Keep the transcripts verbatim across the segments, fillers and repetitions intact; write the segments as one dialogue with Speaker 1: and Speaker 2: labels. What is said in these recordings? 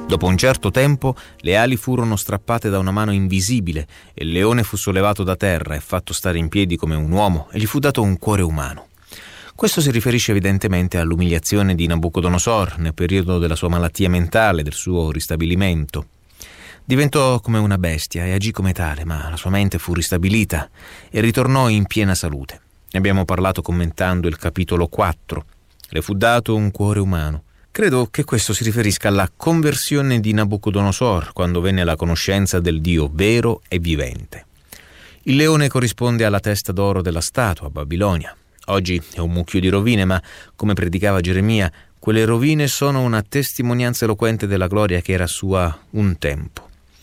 Speaker 1: Dopo un certo tempo le ali furono strappate da una mano invisibile e il leone fu sollevato da terra e fatto stare in piedi come un uomo e gli fu dato un cuore umano. Questo si riferisce evidentemente all'umiliazione di Nabucodonosor nel periodo della sua malattia mentale, del suo ristabilimento. Diventò come una bestia e agì come tale, ma la sua mente fu ristabilita e ritornò in piena salute. Ne abbiamo parlato commentando il capitolo quattro. Le fu dato un cuore umano. Credo che questo si riferisca alla conversione di Nabucodonosor quando venne alla conoscenza del Dio vero e vivente. Il leone corrisponde alla testa d'oro della statua a Babilonia. Oggi è un mucchio di rovine, ma come predicava Geremia, quelle rovine sono una testimonianza eloquente della gloria che era sua un tempo.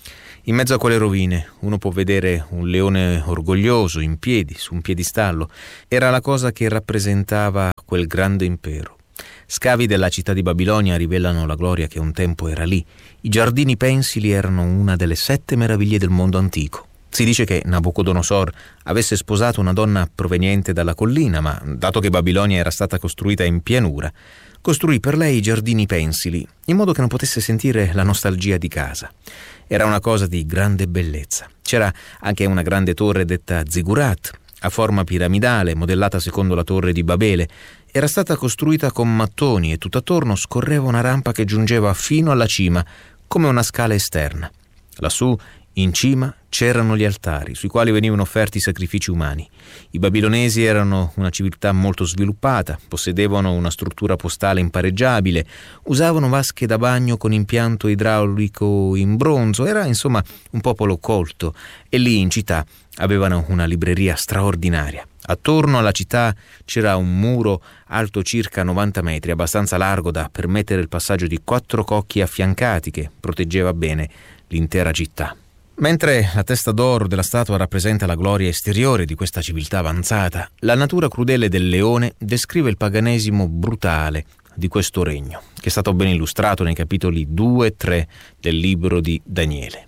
Speaker 1: In mezzo a quelle rovine uno può vedere un leone orgoglioso in piedi su un piedistallo. Era la cosa che rappresentava quel grande impero. Scavi della città di Babilonia rivelano la gloria che un tempo era lì. I giardini pensili erano una delle sette meraviglie del mondo antico. Si dice che Nabucodonosor avesse sposato una donna proveniente dalla collina, ma dato che Babilonia era stata costruita in pianura, costruì per lei i giardini pensili, in modo che non potesse sentire la nostalgia di casa. Era una cosa di grande bellezza. C'era anche una grande torre detta Zigurat, a forma piramidale, modellata secondo la torre di Babele. Era stata costruita con mattoni e tutt'attorno scorreva una rampa che giungeva fino alla cima, come una scala esterna. Lassù, in cima, c'erano gli altari, sui quali venivano offerti sacrifici umani. I babilonesi erano una civiltà molto sviluppata, possedevano una struttura postale impareggiabile, usavano vasche da bagno con impianto idraulico in bronzo, era insomma un popolo colto, e lì in città avevano una libreria straordinaria. Attorno alla città c'era un muro alto circa novanta metri, abbastanza largo da permettere il passaggio di quattro cocchi affiancati che proteggeva bene l'intera città. Mentre la testa d'oro della statua rappresenta la gloria esteriore di questa civiltà avanzata, la natura crudele del leone descrive il paganesimo brutale di questo regno, che è stato ben illustrato nei capitoli due e tre del libro di Daniele.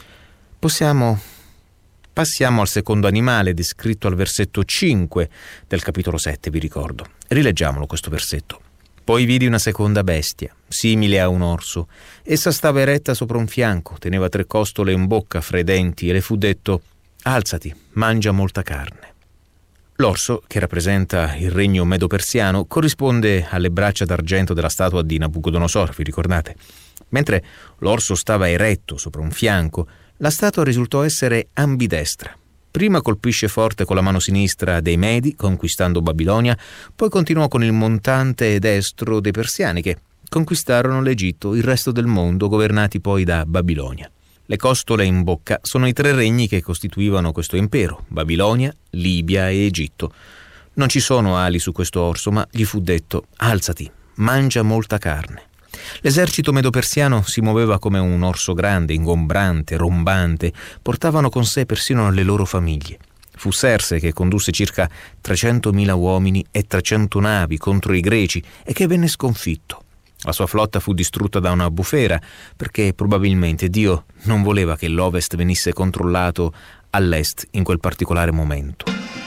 Speaker 1: Possiamo Passiamo al secondo animale descritto al versetto cinque del capitolo sette, vi ricordo. Rileggiamolo questo versetto. Poi vidi una seconda bestia, simile a un orso. Essa stava eretta sopra un fianco, teneva tre costole in bocca fra i denti e le fu detto: alzati, mangia molta carne. L'orso, che rappresenta il regno medo-persiano, corrisponde alle braccia d'argento della statua di Nabucodonosor, vi ricordate? Mentre l'orso stava eretto sopra un fianco, la statua risultò essere ambidestra. Prima colpisce forte con la mano sinistra dei Medi, conquistando Babilonia, poi continuò con il montante destro dei Persiani, che conquistarono l'Egitto, il resto del mondo, governati poi da Babilonia. Le costole in bocca sono i tre regni che costituivano questo impero: Babilonia, Libia e Egitto. Non ci sono ali su questo orso, ma gli fu detto: alzati, mangia molta carne. L'esercito medo-persiano si muoveva come un orso grande, ingombrante, rombante. Portavano con sé persino le loro famiglie. Fu Serse che condusse circa trecentomila uomini e trecento navi contro i greci e che venne sconfitto. La sua flotta fu distrutta da una bufera, perché probabilmente Dio non voleva che l'Ovest venisse controllato all'Est in quel particolare momento.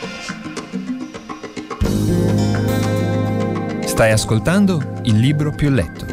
Speaker 2: Stai ascoltando Il libro più letto.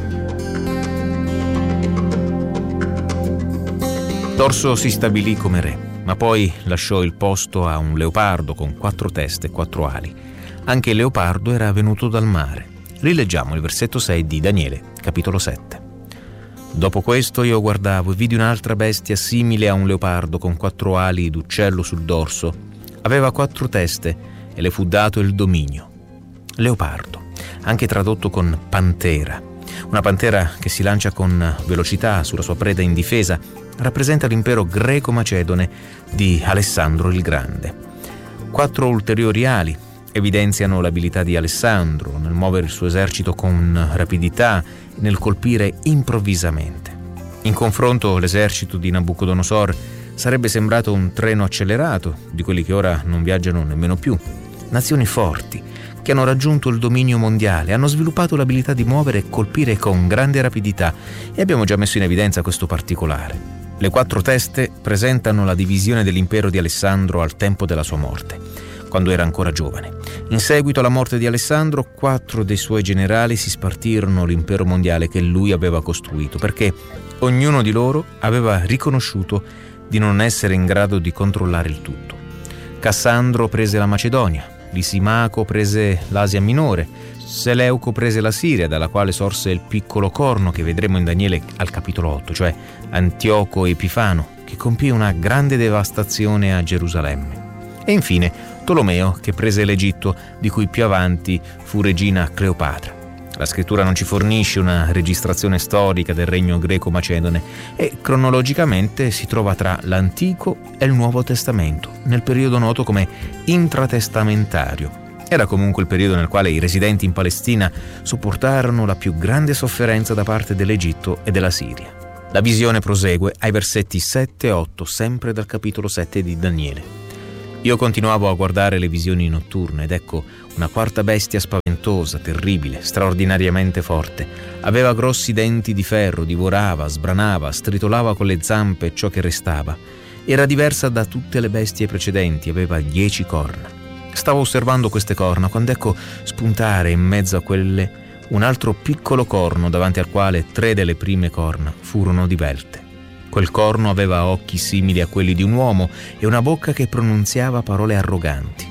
Speaker 1: L'orso si stabilì come re, ma poi lasciò il posto a un leopardo con quattro teste e quattro ali. Anche il leopardo era venuto dal mare. Rileggiamo il versetto sei di Daniele, capitolo sette. Dopo questo io guardavo e vidi un'altra bestia simile a un leopardo con quattro ali d'uccello sul dorso. Aveva quattro teste e le fu dato il dominio. Leopardo, anche tradotto con pantera. Una pantera che si lancia con velocità sulla sua preda indifesa, rappresenta l'impero greco-macedone di Alessandro il Grande. Quattro ulteriori ali evidenziano l'abilità di Alessandro nel muovere il suo esercito con rapidità e nel colpire improvvisamente. In confronto, l'esercito di Nabucodonosor sarebbe sembrato un treno accelerato, di quelli che ora non viaggiano nemmeno più. Nazioni forti, che hanno raggiunto il dominio mondiale, hanno sviluppato l'abilità di muovere e colpire con grande rapidità, e abbiamo già messo in evidenza questo particolare. Le quattro teste presentano la divisione dell'impero di Alessandro al tempo della sua morte. quando era ancora giovane. In seguito alla morte di Alessandro, quattro dei suoi generali si spartirono l'impero mondiale che lui aveva costruito, perché ognuno di loro aveva riconosciuto di non essere in grado di controllare il tutto. Cassandro prese la Macedonia, Lisimaco prese l'Asia Minore, Seleuco prese la Siria, dalla quale sorse il piccolo corno che vedremo in Daniele al capitolo otto, cioè Antioco Epifano, che compì una grande devastazione a Gerusalemme. E infine Tolomeo, che prese l'Egitto, di cui più avanti fu regina Cleopatra. La scrittura non ci fornisce una registrazione storica del regno greco-macedone e cronologicamente si trova tra l'Antico e il Nuovo Testamento, nel periodo noto come intratestamentario. Era comunque il periodo nel quale i residenti in Palestina sopportarono la più grande sofferenza da parte dell'Egitto e della Siria. La visione prosegue ai versetti sette e otto, sempre dal capitolo sette di Daniele. Io continuavo a guardare le visioni notturne ed ecco una quarta bestia spaventosa, terribile, straordinariamente forte. Aveva grossi denti di ferro, divorava, sbranava, stritolava con le zampe ciò che restava. Era diversa da tutte le bestie precedenti, aveva dieci corna. Stavo osservando queste corna quando ecco spuntare in mezzo a quelle un altro piccolo corno davanti al quale tre delle prime corna furono divelte. Quel corno aveva occhi simili a quelli di un uomo e una bocca che pronunziava parole arroganti.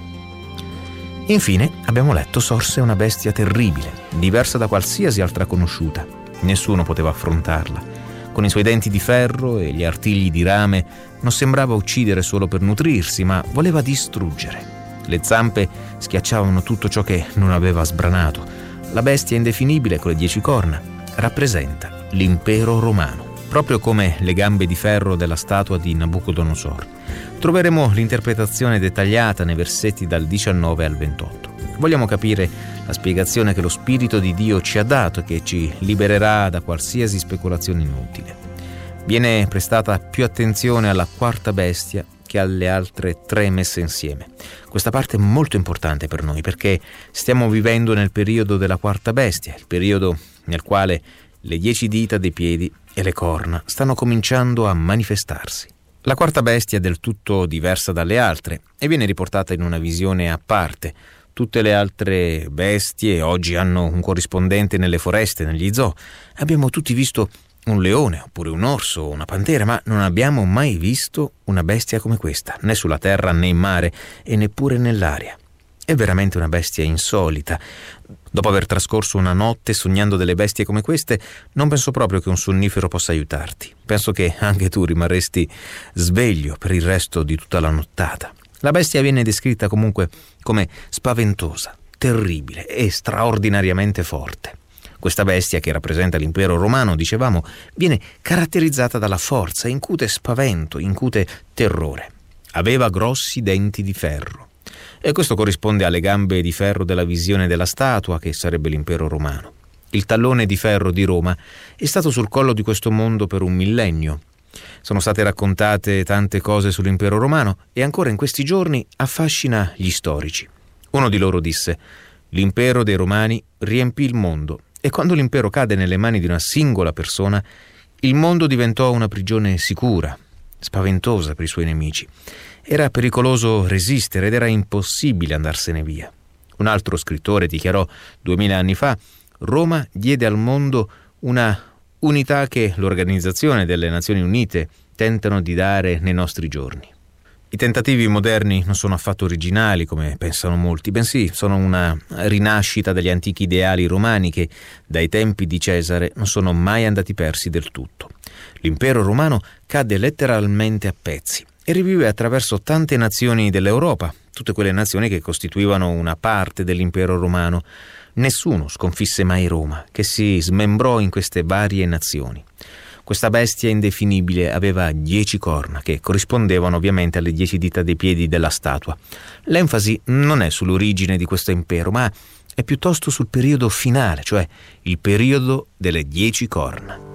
Speaker 1: Infine, abbiamo letto, sorse una bestia terribile, diversa da qualsiasi altra conosciuta. Nessuno poteva affrontarla. Con i suoi denti di ferro e gli artigli di rame non sembrava uccidere solo per nutrirsi, ma voleva distruggere. Le zampe schiacciavano tutto ciò che non aveva sbranato. La bestia indefinibile con le dieci corna rappresenta l'impero romano, proprio come le gambe di ferro della statua di Nabucodonosor. Troveremo l'interpretazione dettagliata nei versetti dal diciannove al ventotto. Vogliamo capire la spiegazione che lo Spirito di Dio ci ha dato e che ci libererà da qualsiasi speculazione inutile. Viene prestata più attenzione alla quarta bestia che alle altre tre messe insieme. Questa parte è molto importante per noi perché stiamo vivendo nel periodo della quarta bestia, il periodo nel quale le dieci dita dei piedi e le corna stanno cominciando a manifestarsi. La quarta bestia è del tutto diversa dalle altre e viene riportata in una visione a parte. Tutte le altre bestie oggi hanno un corrispondente nelle foreste, negli zoo. Abbiamo tutti visto un leone, oppure un orso, una pantera, ma non abbiamo mai visto una bestia come questa, né sulla terra né in mare e neppure nell'aria. È veramente una bestia insolita. Dopo aver trascorso una notte sognando delle bestie come queste, non penso proprio che un sonnifero possa aiutarti. Penso che anche tu rimarresti sveglio per il resto di tutta la nottata. La bestia viene descritta comunque come spaventosa, terribile e straordinariamente forte. Questa bestia, che rappresenta l'impero romano, dicevamo, viene caratterizzata dalla forza, incute spavento, incute terrore. Aveva grossi denti di ferro. E questo corrisponde alle gambe di ferro della visione della statua, che sarebbe l'impero romano. Il tallone di ferro di Roma è stato sul collo di questo mondo per un millennio. Sono state raccontate tante cose sull'impero romano e ancora in questi giorni affascina gli storici. Uno di loro disse: l'impero dei Romani riempì il mondo e quando l'impero cade nelle mani di una singola persona, il mondo diventò una prigione sicura, spaventosa per i suoi nemici. Era pericoloso resistere ed era impossibile andarsene via. Un altro scrittore dichiarò duemila anni fa: Roma diede al mondo una unità che l'Organizzazione delle Nazioni Unite tentano di dare nei nostri giorni. I tentativi moderni non sono affatto originali, come pensano molti, bensì sono una rinascita degli antichi ideali romani che, dai tempi di Cesare, non sono mai andati persi del tutto. L'impero romano cadde letteralmente a pezzi e rivive attraverso tante nazioni dell'Europa, tutte quelle nazioni che costituivano una parte dell'impero romano. Nessuno sconfisse mai Roma, che si smembrò in queste varie nazioni. Questa bestia indefinibile aveva dieci corna, che corrispondevano ovviamente alle dieci dita dei piedi della statua. L'enfasi non è sull'origine di questo impero, ma è piuttosto sul periodo finale, cioè il periodo delle dieci corna.